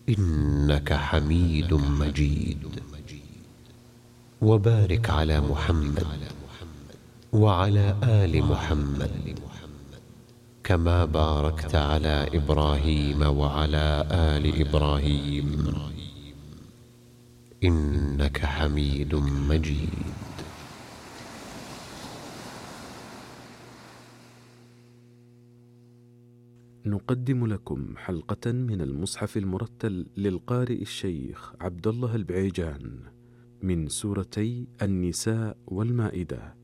إنك حميد مجيد. وبارك على محمد وعلى آل محمد كما باركت على إبراهيم وعلى آل إبراهيم إنك حميد مجيد. نقدم لكم حلقة من المصحف المرتل للقارئ الشيخ عبد الله البعيجان من سورتي النساء والمائدة.